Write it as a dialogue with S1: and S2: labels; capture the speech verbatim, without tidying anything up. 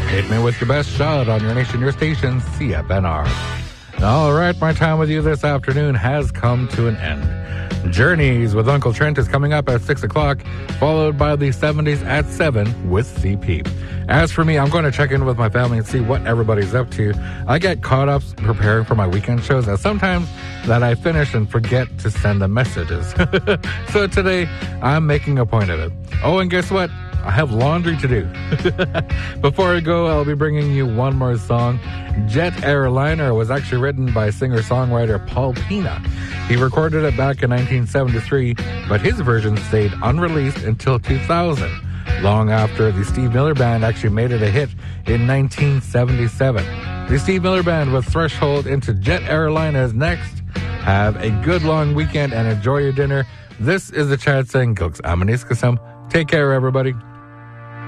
S1: Hit me with your best shot on your nation, your station, C F N R. All right, my time with you this afternoon has come to an end. Journeys with Uncle Trent is coming up at six o'clock, followed by the seventies at seven with C P. As for me, I'm going to check in with my family and see what everybody's up to. I get caught up preparing for my weekend shows, and sometimes that I finish and forget to send the messages. So today, I'm making a point of it. Oh, and guess what? I have laundry to do. Before I go, I'll be bringing you one more song. Jet Airliner was actually written by singer-songwriter Paul Pina. He recorded it back in nineteen seventy-three, but his version stayed unreleased until two thousand, long after the Steve Miller Band actually made it a hit in nineteen seventy-seven. The Steve Miller Band with Threshold into Jet Airliner is next. Have a good long weekend and enjoy your dinner. This is the Chad saying, Gilks Amanis Kasam. Take care, everybody.